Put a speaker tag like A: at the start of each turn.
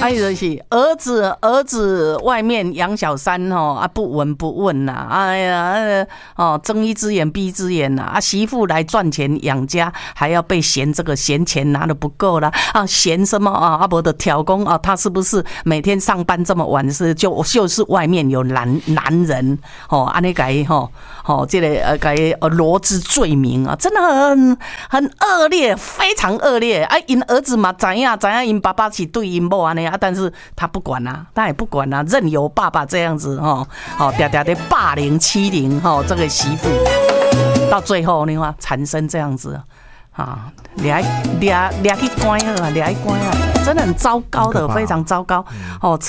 A: 哎，就是儿子外面养小三不闻不问呐，哎呀，睁一只眼闭一只眼呐，媳妇来赚钱养家，还要被嫌这个嫌钱拿的不够啦，嫌什么没得挑工他是不是每天上班这么晚就是外面有男人安尼改这个改罗织罪名真的很恶劣，非常恶劣因儿子嘛知影因爸爸是对因某安尼但是他不管他也不管任由爸爸这样子常常的霸凌欺凌这个媳妇，到最后你看产生这样子抓去关了，抓去关了，真的很糟糕的，非常糟糕